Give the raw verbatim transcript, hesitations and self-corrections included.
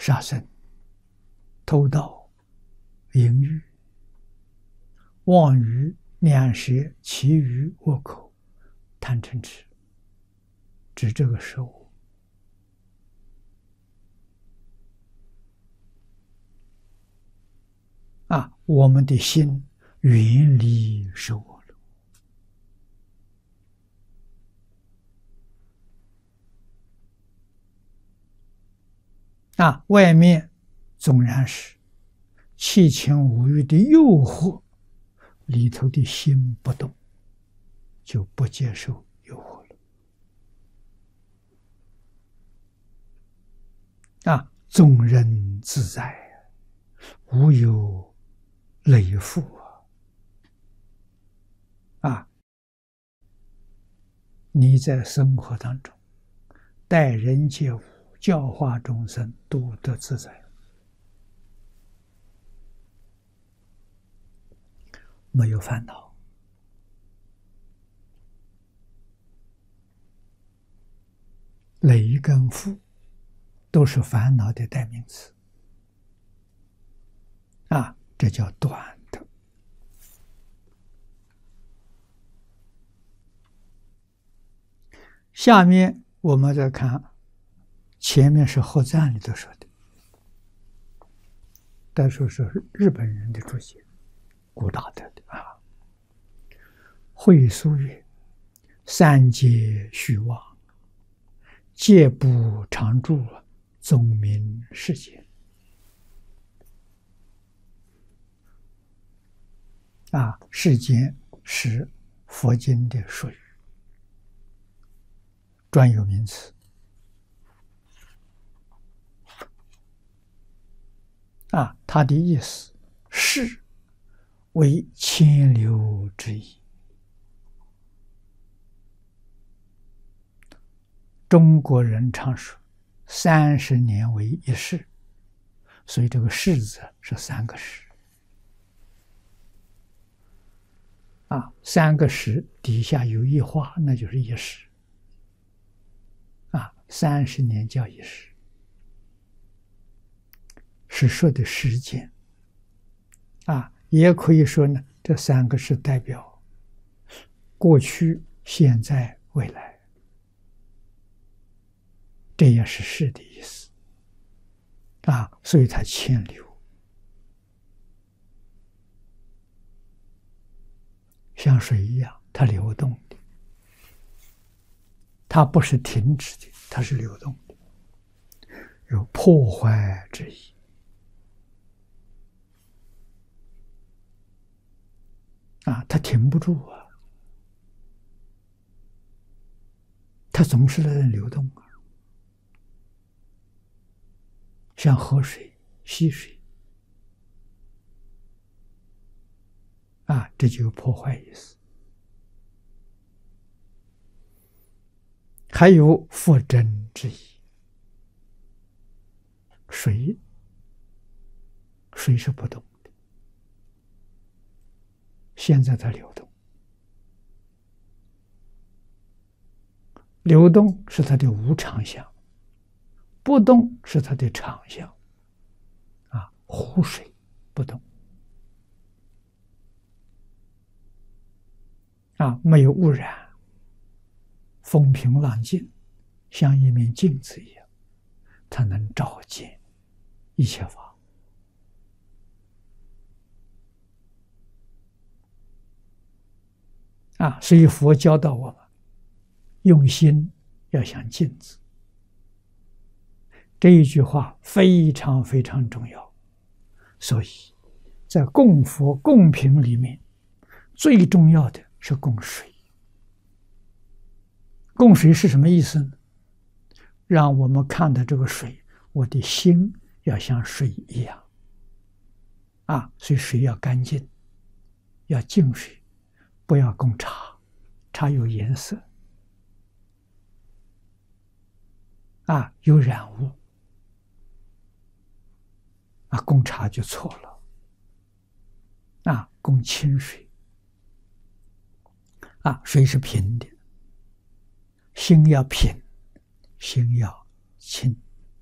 杀生、偷盗、淫欲、妄语、两舌、绮语、恶口、贪嗔痴，指这个食物。啊，我们的心远离食物了。啊，外面纵然是七情五欲的诱惑，里头的心不动，就不接受诱惑了。啊，纵人自在，无有累负啊！啊，你在生活当中待人接物，教化众生，都得自在，没有烦恼。累跟负都是烦恼的代名词啊，这叫短的。下面我们再看，前面是后赞里头说的，再说是日本人的注解，古大德的啊。会疏曰：三界虚妄，戒不常住，宗明世界。啊，世间是佛经的术语，专有名词。啊，它的意思是为千流之意。中国人常说三十年为一世，所以这个世字是三个十。啊，三个十底下有一画，那就是一世。啊，三十年叫一世，是说的时间。啊，也可以说呢，这三个是代表过去、现在、未来，这也是世的意思。啊，所以它千流。像水一样，它流动的，它不是停止的，它是流动的，有破坏之意。啊，它停不住啊，它总是在流动啊，像河水、溪水。啊，这就有破坏意思。还有复真之意。水，水是不动的，现在在流动。流动是它的无常相，不动是它的常相。啊，湖水不动。啊，没有污染，风平浪静，像一面镜子一样，它能照见一切法。啊，所以佛教导我们，用心要像镜子。这一句话非常非常重要，所以在供佛供品里面，最重要的是供水。供水是什么意思呢？让我们看到这个水，我的心要像水一样。啊，所以水要干净，要净水，不要供茶，茶有颜色，啊，有染污，啊，供茶就错了。啊，供清水，啊，水是平的，心要平，心要清。